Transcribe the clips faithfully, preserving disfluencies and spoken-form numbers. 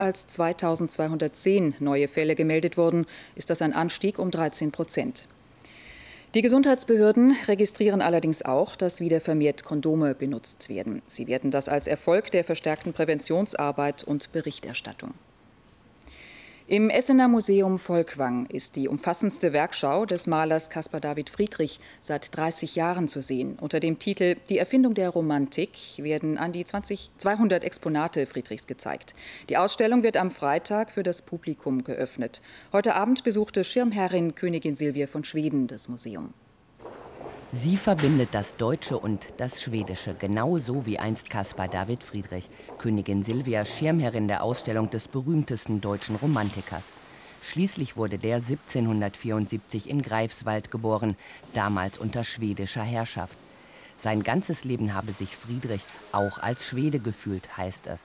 Als zweitausendzweihundertzehn neue Fälle gemeldet wurden, ist das ein Anstieg um dreizehn Prozent. Die Gesundheitsbehörden registrieren allerdings auch, dass wieder vermehrt Kondome benutzt werden. Sie werten das als Erfolg der verstärkten Präventionsarbeit und Berichterstattung. Im Essener Museum Volkwang ist die umfassendste Werkschau des Malers Caspar David Friedrich seit dreißig Jahren zu sehen. Unter dem Titel »Die Erfindung der Romantik« werden an die zweihundert Exponate Friedrichs gezeigt. Die Ausstellung wird am Freitag für das Publikum geöffnet. Heute Abend besuchte Schirmherrin Königin Silvia von Schweden das Museum. Sie verbindet das Deutsche und das Schwedische, genauso wie einst Caspar David Friedrich, Königin Silvia, Schirmherrin der Ausstellung des berühmtesten deutschen Romantikers. Schließlich wurde der siebzehnhundertvierundsiebzig in Greifswald geboren, damals unter schwedischer Herrschaft. Sein ganzes Leben habe sich Friedrich auch als Schwede gefühlt, heißt es.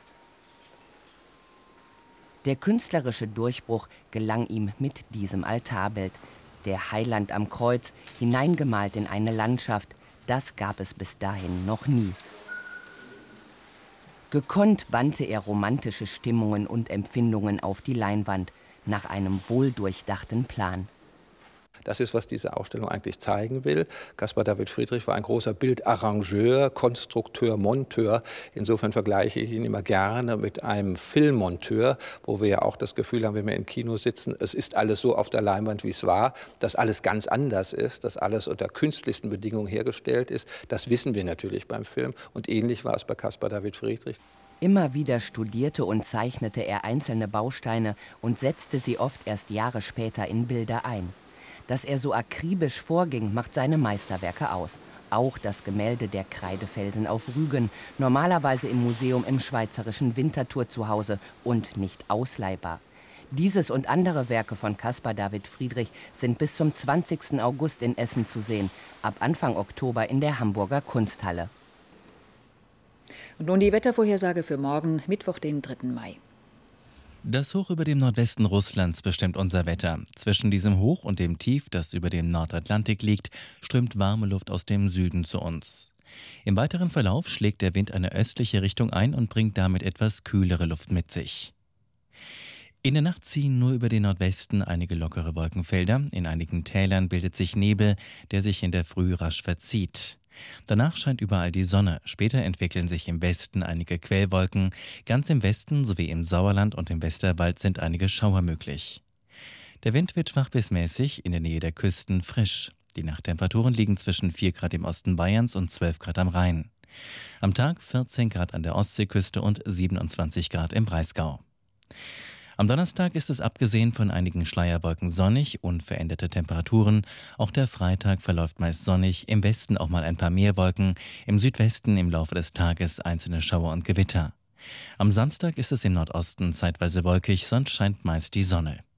Der künstlerische Durchbruch gelang ihm mit diesem Altarbild. Der Heiland am Kreuz, hineingemalt in eine Landschaft, das gab es bis dahin noch nie. Gekonnt bannte er romantische Stimmungen und Empfindungen auf die Leinwand, nach einem wohldurchdachten Plan. Das ist, was diese Ausstellung eigentlich zeigen will. Caspar David Friedrich war ein großer Bildarrangeur, Konstrukteur, Monteur. Insofern vergleiche ich ihn immer gerne mit einem Filmmonteur, wo wir ja auch das Gefühl haben, wenn wir im Kino sitzen, es ist alles so auf der Leinwand, wie es war, dass alles ganz anders ist, dass alles unter künstlichsten Bedingungen hergestellt ist. Das wissen wir natürlich beim Film. Und ähnlich war es bei Caspar David Friedrich. Immer wieder studierte und zeichnete er einzelne Bausteine und setzte sie oft erst Jahre später in Bilder ein. Dass er so akribisch vorging, macht seine Meisterwerke aus. Auch das Gemälde Der Kreidefelsen auf Rügen, normalerweise im Museum im schweizerischen Winterthur zu Hause und nicht ausleihbar. Dieses und andere Werke von Caspar David Friedrich sind bis zum zwanzigsten August in Essen zu sehen, ab Anfang Oktober in der Hamburger Kunsthalle. Und nun die Wettervorhersage für morgen, Mittwoch, den dritten Mai. Das Hoch über dem Nordwesten Russlands bestimmt unser Wetter. Zwischen diesem Hoch und dem Tief, das über dem Nordatlantik liegt, strömt warme Luft aus dem Süden zu uns. Im weiteren Verlauf schlägt der Wind eine östliche Richtung ein und bringt damit etwas kühlere Luft mit sich. In der Nacht ziehen nur über den Nordwesten einige lockere Wolkenfelder. In einigen Tälern bildet sich Nebel, der sich in der Früh rasch verzieht. Danach scheint überall die Sonne. Später entwickeln sich im Westen einige Quellwolken. Ganz im Westen sowie im Sauerland und im Westerwald sind einige Schauer möglich. Der Wind wird schwach bis mäßig, in der Nähe der Küsten frisch. Die Nachttemperaturen liegen zwischen vier Grad im Osten Bayerns und zwölf Grad am Rhein. Am Tag vierzehn Grad an der Ostseeküste und siebenundzwanzig Grad im Breisgau. Am Donnerstag ist es abgesehen von einigen Schleierwolken sonnig, unveränderte Temperaturen. Auch der Freitag verläuft meist sonnig, im Westen auch mal ein paar Meerwolken, im Südwesten im Laufe des Tages einzelne Schauer und Gewitter. Am Samstag ist es im Nordosten zeitweise wolkig, sonst scheint meist die Sonne.